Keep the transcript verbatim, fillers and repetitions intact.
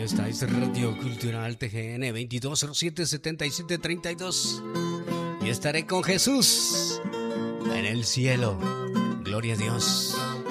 Esta es Radio Cultural T G N veintidós cero siete setenta y siete treinta y dos. Y estaré con Jesús en el cielo. Gloria a Dios.